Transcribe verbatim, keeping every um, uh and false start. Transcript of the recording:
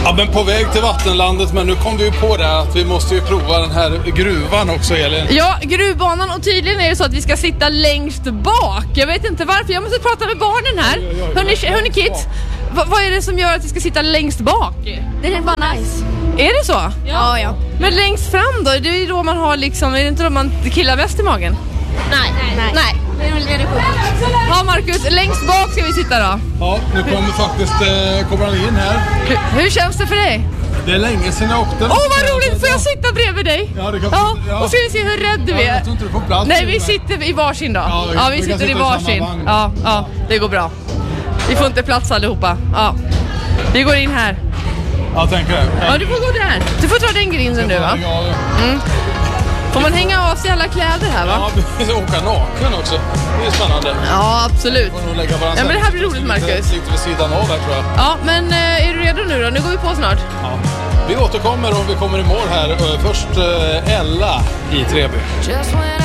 Ja, men på väg till vattenlandet, men nu kom du ju på det att vi måste ju prova den här gruvan också, Elin. Ja, gruvbanan, och tydligen är det så att vi ska sitta längst bak. Jag vet inte varför, jag måste prata med barnen här. Hörni, hörni kids, vad, vad är det som gör att vi ska sitta längst bak? Det är bara nice. Är det så? Ja, ja. Men längst fram då, det är ju då man har liksom, är det inte då man killar mest i magen? Nej, nej. nej. Det är väl det det sjukt. Ja, Marcus, längst bak ska vi sitta då. Ja, nu kommer faktiskt eh, kommer han in här. Hur, hur känns det för dig? Det är länge sedan jag åkte. Åh, oh, vad roligt! Får jag sitta bredvid dig? Ja, det kan ja. ja. Och så ska vi se hur rädd du ja, är. Jag tror inte du får plats. Nej, vi sitter i varsin då. Ja, vi, ja vi, vi sitter i sitta varsin. I ja, ja, det går bra. Vi får inte plats allihopa. Ja. Vi går in här. Jag tänker det. Ja, du får gå där. Du får ta den grinden nu, va? Mm. Får man hänga av sig alla kläder här, va? Ja, vi ska åka naken också. Det är spännande. Ja, absolut. Lägga ja, men det här blir roligt, Marcus. Lite, lite vid sidan av här, tror jag. Ja, men är du redo nu då? Nu går vi på snart. Ja. Vi återkommer om vi kommer i mål här. Först Ella i Treby.